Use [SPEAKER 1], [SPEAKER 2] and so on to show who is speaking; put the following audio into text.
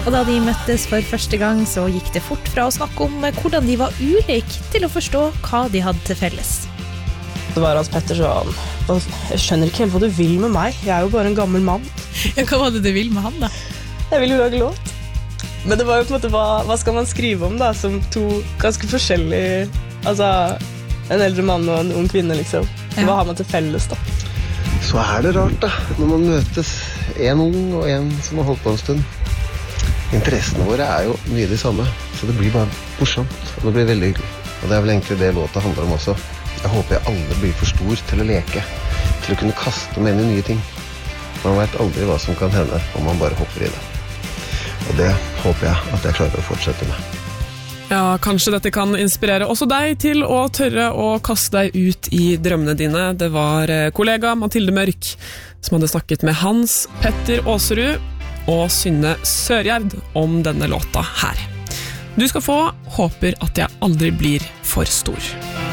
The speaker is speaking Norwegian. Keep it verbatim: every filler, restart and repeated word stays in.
[SPEAKER 1] Og da de møttes for første gang, så gikk det fort fra å snakke om hvordan de var ulike til å forstå hva de hadde til felles.
[SPEAKER 2] Det var Hans Petter sånn, jeg skjønner ikke helt hva du vil med meg, jeg er jo bare en gammel mann.
[SPEAKER 1] Ja, hva var det du vil med han da?
[SPEAKER 2] Jeg vil jo lage låt. Men det var jo på en måte, hva, hva skal man skrive om da, som to ganske forskjellige, altså en eldre mann og en ung kvinne liksom. Ja. Hva har man til felles da?
[SPEAKER 3] Så er det rart da, når man møtes en ung og en som har holdt på en stund. Interessene våre er jo mye de samme, så det blir bare morsomt, og det blir veldig hyggelig. Og det er vel egentlig det låta handler om også. Jeg håper jeg aldri blir for stor til å leke, til å kunne kaste meg inn i nye ting. Man vet aldri hva som kan hende om man bare hopper i det. Og det håper jeg at jeg klarer å fortsette med.
[SPEAKER 4] Ja, kanskje dette kan inspirere også deg til å tørre å kaste deg ut i drømmene dine. Det var kollega Mathilde Mørk som hadde snakket med Hans Petter Aaserud og Synne Sørgjerd om denne låta her. Du skal få Håper at jeg aldri blir for stor.